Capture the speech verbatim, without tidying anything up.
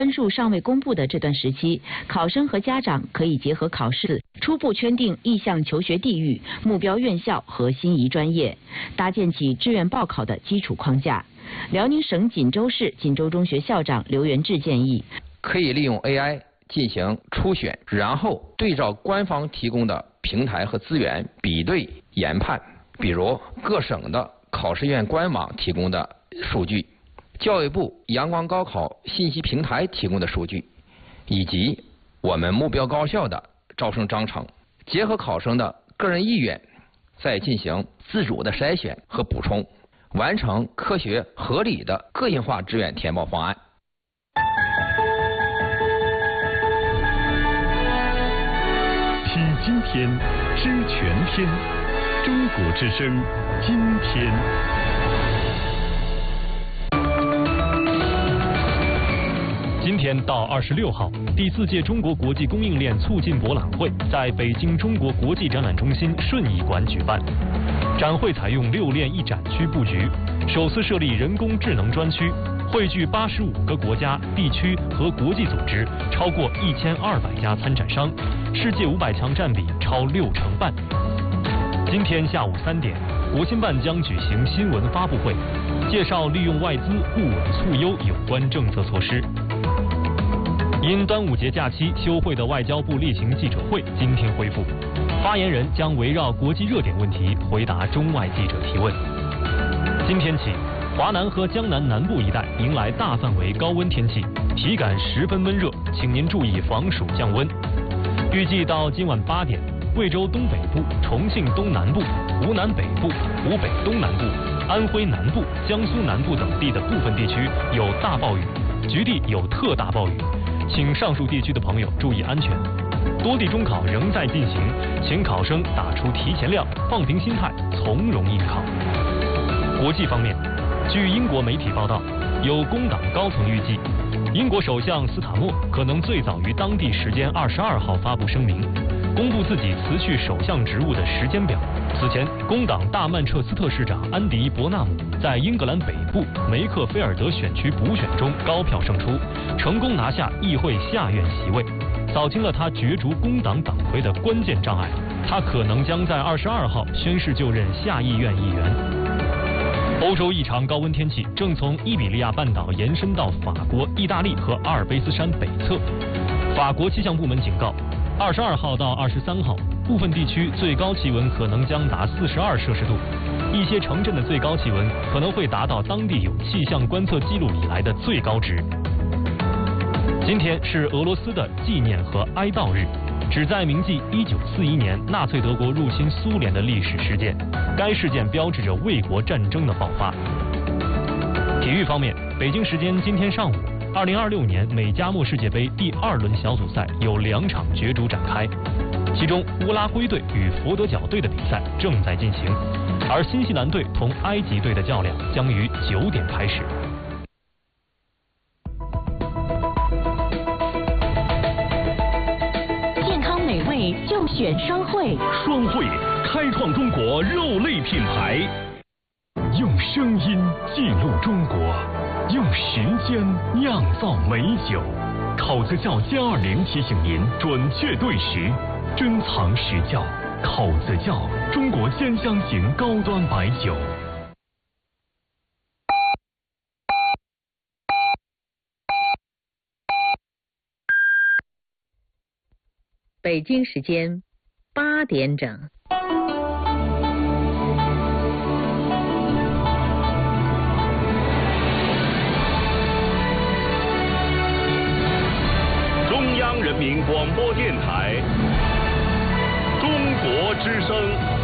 分数尚未公布的这段时期，考生和家长可以结合考试，初步圈定意向求学地域、目标院校和心仪专业，搭建起志愿报考的基础框架。辽宁省锦州市锦州中学校长刘元志建议， 可以利用 A I 进行初选，然后对照官方提供的平台和资源比对研判，比如各省的考试院官网提供的数据，教育部阳光高考信息平台提供的数据，以及我们目标高校的招生章程，结合考生的个人意愿，再进行自主的筛选和补充，完成科学合理的个性化志愿填报方案。 听今天，知全天，中国之声，今天。今天到二十六号，第四届中国国际供应链促进博览会在北京中国国际展览中心顺义馆举办。展会采用六链一展区布局，首次设立人工智能专区，汇聚八十五个国家、地区和国际组织，超过一千二百家参展商，世界五百强占比超六成半。今天下午三点，国新办将举行新闻发布会，介绍利用外资固稳促优有关政策措施。因端午节假期休会的外交部例行记者会今天恢复，发言人将围绕国际热点问题回答中外记者提问。今天起，华南和江南南部一带迎来大范围高温天气，体感十分温热，请您注意防暑降温。预计到今晚八点，贵州东北部、重庆东南部、湖南北部、湖北东南部、安徽南部、江苏南部等地的部分地区有大暴雨，局地有特大暴雨，请上述地区的朋友注意安全。多地中考仍在进行，请考生打出提前量，放平心态，从容应考。国际方面，据英国媒体报道，有工党高层预计，英国首相斯塔默可能最早于当地时间二十二号发布声明，公布自己辞去首相职务的时间表。此前，工党大曼彻斯特市长安迪·伯纳姆在英格兰北部梅克菲尔德选区补选中高票胜出，成功拿下议会下院席位，扫清了他角逐工党党魁的关键障碍。他可能将在二十二号宣誓就任下议院议员。欧洲异常高温天气正从伊比利亚半岛延伸到法国、意大利和阿尔卑斯山北侧。法国气象部门警告，二十二号到二十三号，部分地区最高气温可能将达四十二摄氏度，一些城镇的最高气温可能会达到当地有气象观测记录以来的最高值。今天是俄罗斯的纪念和哀悼日，旨在铭记一九四一年纳粹德国入侵苏联的历史事件。该事件标志着卫国战争的爆发。体育方面，北京时间今天上午，二零二六年美加墨世界杯第二轮小组赛有两场角逐展开，其中乌拉圭队与佛得角队的比赛正在进行，而新西兰队同埃及队的较量将于九点开始。 健康美味就选双汇， 双汇开创中国肉类品牌，用声音记录中国，用时间酿造美酒。口子窖歼二零提醒您准确对时，珍藏实窖。口子窖，中国鲜香型高端白酒。 北京时间八点整。 中央人民广播电台，中国之声。